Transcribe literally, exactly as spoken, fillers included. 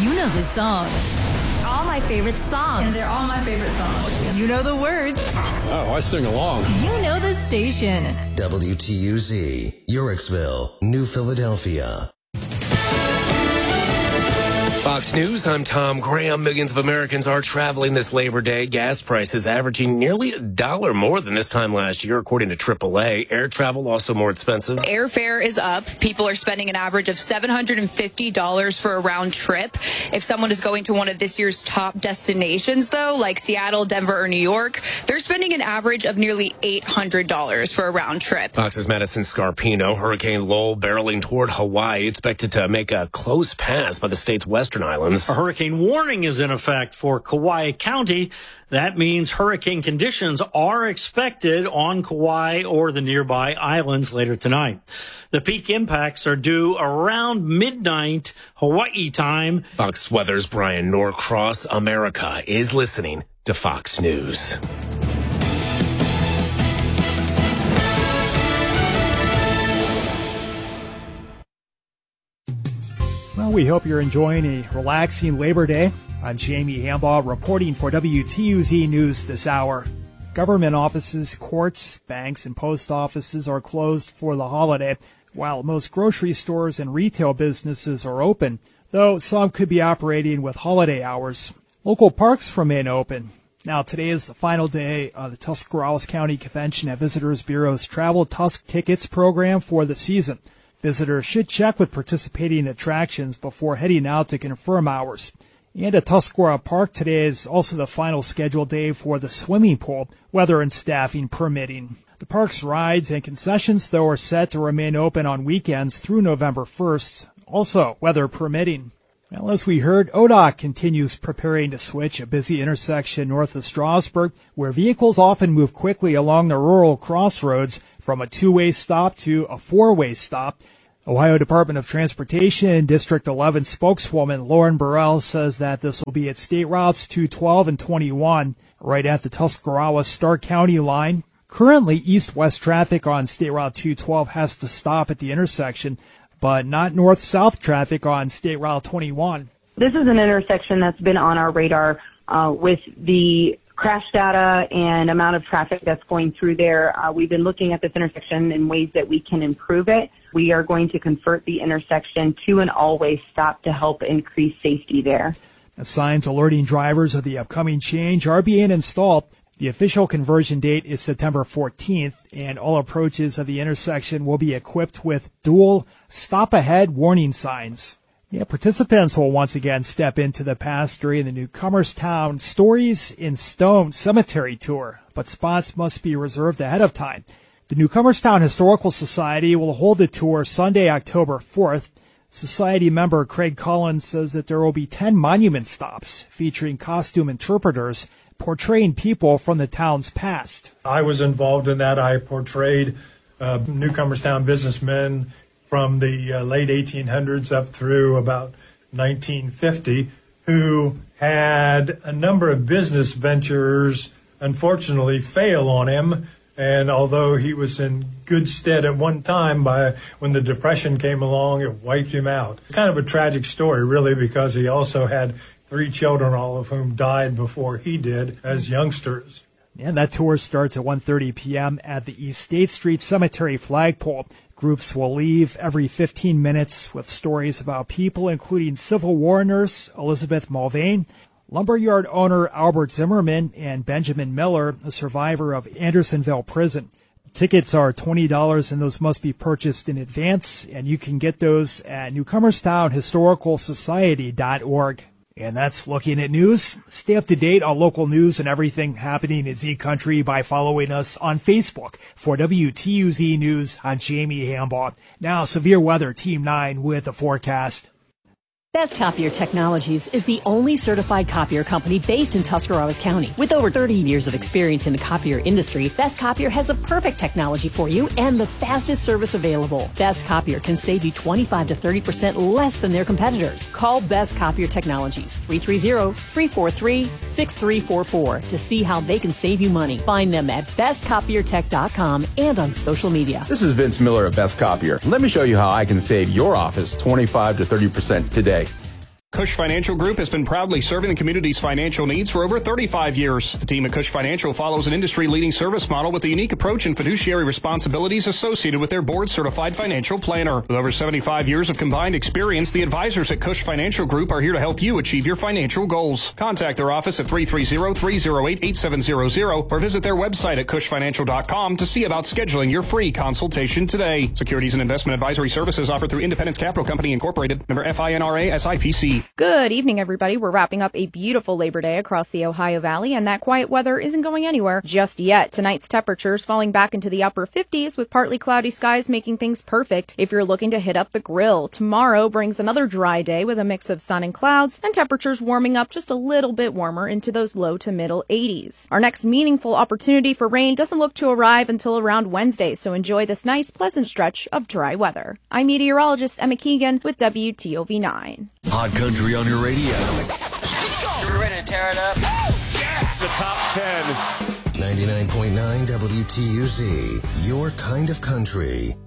You know the songs. All my favorite songs. And they're all my favorite songs. You know the words. Oh, I sing along. You know the station. W T U Z, Uricksville, New Philadelphia. Fox News, I'm Tom Graham. Millions of Americans are traveling this Labor Day. Gas prices averaging nearly a dollar more than this time last year, according to triple A. Air travel also more expensive. Airfare is up. People are spending an average of seven hundred fifty dollars for a round trip. If someone is going to one of this year's top destinations, though, like Seattle, Denver, or New York, they're spending an average of nearly eight hundred dollars for a round trip. Fox's Madison Scarpino. Hurricane Lowell barreling toward Hawaii, expected to make a close pass by the state's western islands. A hurricane warning is in effect for Kauai County. That means hurricane conditions are expected on Kauai or the nearby islands later tonight. The peak impacts are due around midnight Hawaii time. Fox Weather's Brian Norcross. America is listening to Fox News. Well, we hope you're enjoying a relaxing Labor Day. I'm Jamie Hambaugh reporting for W T U Z News this hour. Government offices, courts, banks, and post offices are closed for the holiday, while most grocery stores and retail businesses are open, though some could be operating with holiday hours. Local parks remain open. Now, today is the final day of the Tuscarawas County Convention and Visitors Bureau's Travel Tusk Tickets program for the season. Visitors should check with participating attractions before heading out to confirm hours. And at Tuscarora Park today is also the final scheduled day for the swimming pool, weather and staffing permitting. The park's rides and concessions, though, are set to remain open on weekends through November first, also weather permitting. Well, as we heard, O D O C continues preparing to switch a busy intersection north of Strasburg, where vehicles often move quickly along the rural crossroads from a two-way stop to a four-way stop. Ohio Department of Transportation District eleven spokeswoman Lauren Burrell says that this will be at State Routes two twelve and twenty-one, right at the Tuscarawas-Stark County line. Currently, east-west traffic on State Route two twelve has to stop at the intersection, but not north-south traffic on State Route twenty-one. This is an intersection that's been on our radar uh, with the crash data and amount of traffic that's going through there. Uh, we've been looking at this intersection in ways that we can improve it. We are going to convert the intersection to an all-way stop to help increase safety there. The signs alerting drivers of the upcoming change are being installed. The official conversion date is September fourteenth, and all approaches of the intersection will be equipped with dual stop-ahead warning signs. Yeah, participants will once again step into the past during the Newcomerstown Stories in Stone Cemetery Tour, but spots must be reserved ahead of time. The Newcomerstown Historical Society will hold the tour Sunday, October fourth. Society member Craig Collins says that there will be ten monument stops featuring costume interpreters portraying people from the town's past. I was involved in that. I portrayed uh, Newcomerstown businessmen from the uh, late eighteen hundreds up through about nineteen fifty who had a number of business ventures unfortunately fail on him. And although he was in good stead at one time, by when the Depression came along, it wiped him out. Kind of a tragic story, really, because he also had three children, all of whom died before he did as youngsters. And that tour starts at one thirty p.m. at the East State Street Cemetery flagpole. Groups will leave every fifteen minutes with stories about people, including Civil War nurse Elizabeth Mulvane, lumberyard owner Albert Zimmerman, and Benjamin Miller, a survivor of Andersonville Prison. Tickets are twenty dollars, and those must be purchased in advance, and you can get those at Newcomerstown Historical Society dot org. And that's Looking at News. Stay up to date on local news and everything happening in Z Country by following us on Facebook. For W T U Z News, I'm Jamie Hambaugh. Now, severe weather, Team nine with the forecast. Best Copier Technologies is the only certified copier company based in Tuscarawas County. With over thirty years of experience in the copier industry, Best Copier has the perfect technology for you and the fastest service available. Best Copier can save you twenty-five to thirty percent less than their competitors. Call Best Copier Technologies, three three zero, three four three, six three four four, to see how they can save you money. Find them at best copier tech dot com and on social media. This is Vince Miller of Best Copier. Let me show you how I can save your office twenty-five to thirty percent today. Cush Financial Group has been proudly serving the community's financial needs for over thirty-five years. The team at Cush Financial follows an industry-leading service model with a unique approach and fiduciary responsibilities associated with their board-certified financial planner. With over seventy-five years of combined experience, the advisors at Cush Financial Group are here to help you achieve your financial goals. Contact their office at three three zero, three zero eight, eight seven zero zero or visit their website at cush financial dot com to see about scheduling your free consultation today. Securities and investment advisory services offered through Independence Capital Company Incorporated, member F I N R A S I P C. Good evening, everybody. We're wrapping up a beautiful Labor Day across the Ohio Valley, and that quiet weather isn't going anywhere just yet. Tonight's temperatures falling back into the upper fifties with partly cloudy skies making things perfect if you're looking to hit up the grill. Tomorrow brings another dry day with a mix of sun and clouds, and temperatures warming up just a little bit warmer into those low to middle eighties. Our next meaningful opportunity for rain doesn't look to arrive until around Wednesday, so enjoy this nice, pleasant stretch of dry weather. I'm meteorologist Emma Keegan with W T O V nine. Hot country on your radio. You're ready to tear it up? Yes! The top ten. ninety-nine point nine W T U Z, your kind of country.